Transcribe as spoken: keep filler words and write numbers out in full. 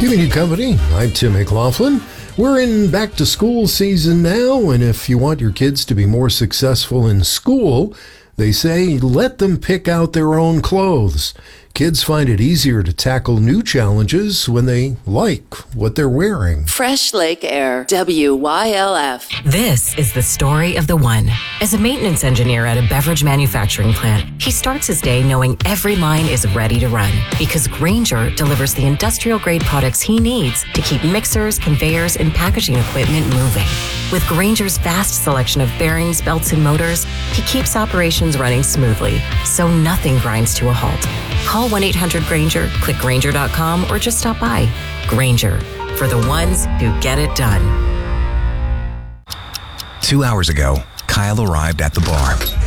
Keeping you company, I'm Tim McLaughlin. We're in back-to-school season now, and if you want your kids to be more successful in school, they say let them pick out their own clothes. Kids find it easier to tackle new challenges when they like what they're wearing. Fresh Lake Air, W Y L F. This is the story of the one. As a maintenance engineer at a beverage manufacturing plant, he starts his day knowing every line is ready to run because Grainger delivers the industrial-grade products he needs to keep mixers, conveyors, and packaging equipment moving. With Grainger's vast selection of bearings, belts, and motors, he keeps operations running smoothly, so nothing grinds to a halt. Call one eight hundred Grainger, click Grainger dot com, or just stop by. Grainger, for the ones who get it done. Two hours ago, Kyle arrived at the bar.